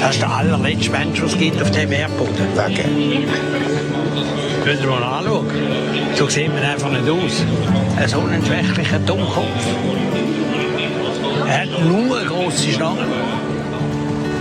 Das ist der allerletzte Mensch, den es gibt auf diesem Erdboden. Wegen. Wenn ihr mal anschaut, so sieht man einfach nicht aus. So einen schwächlichen Dummkopf. Er hat nur eine grosse Stange.